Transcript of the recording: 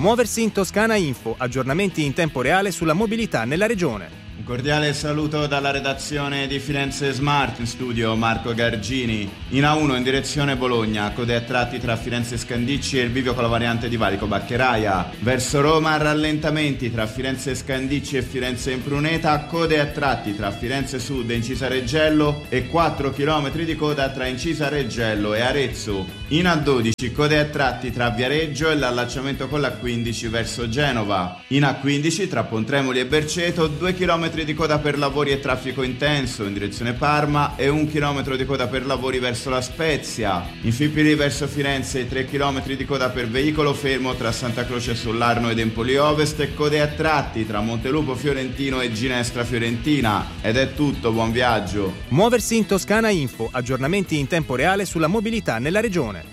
Muoversi in Toscana Info, aggiornamenti in tempo reale sulla mobilità nella regione. Un cordiale saluto dalla redazione di Firenze Smart, in studio Marco Gargini. In A1 in direzione Bologna, code a tratti tra Firenze Scandicci e il bivio con la variante di Valico Baccheraia. Verso Roma rallentamenti tra Firenze Scandicci e Firenze Impruneta, code a tratti tra Firenze Sud e Incisa Reggello e 4 km di coda tra Incisa Reggello e Arezzo. In A12 code a tratti tra Viareggio e l'allacciamento con l'A15 verso Genova. In A15 tra Pontremoli e Berceto 2 km di coda per lavori e traffico intenso in direzione Parma e 1 chilometro di coda per lavori verso La Spezia. In Fipili verso Firenze 3 km di coda per veicolo fermo tra Santa Croce sull'Arno ed Empoli Ovest e code a tratti tra Montelupo Fiorentino e Ginestra Fiorentina. Ed è tutto, buon viaggio. Muoversi in Toscana Info, aggiornamenti in tempo reale sulla mobilità nella regione.